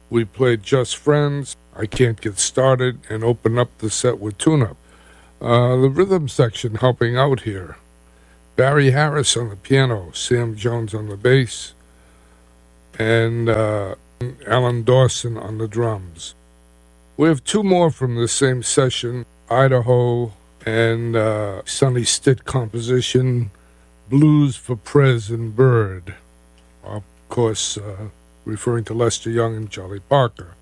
We played Just Friends, I Can't Get Started, and open up the set with Tune Up. The rhythm section helping out here. Barry Harris on the piano, Sam Jones on the bass, and Alan Dawson on the drums. We have two more from the same session, Idaho and Sonny Stitt composition, Blues for Prez and Bird. Of course, referring to Lester Young and Charlie Parker.